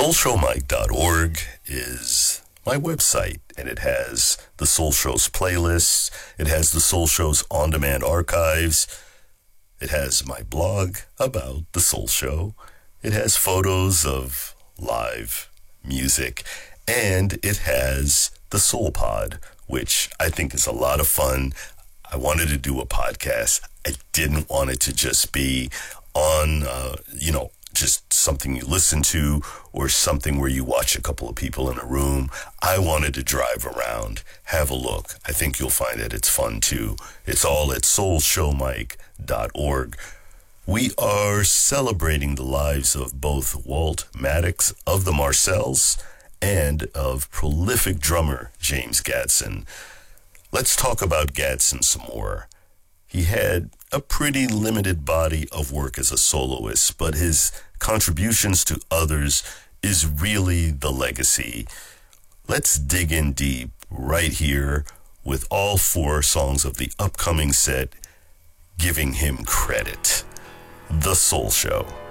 SoulShowMike.org is my website, and it has the Soul Show's playlists, it has the Soul Show's on-demand archives, it has my blog about the Soul Show, it has photos of live music, and it has the Soul Pod, which I think is a lot of fun. I wanted to do a podcast. I didn't want it to just be on, just something you listen to or something where you watch a couple of people in a room. I wanted to drive around, have a look. I think you'll find that it's fun too. It's all at soulshowmike.org. We are celebrating the lives of both Walt Maddox of the Marcells and of prolific drummer James Gadson. Let's talk about Gadson some more. He had a pretty limited body of work as a soloist, but his contributions to others is really the legacy. Let's dig in deep right here with all 4 songs of the upcoming set, giving him credit. The Soul Show.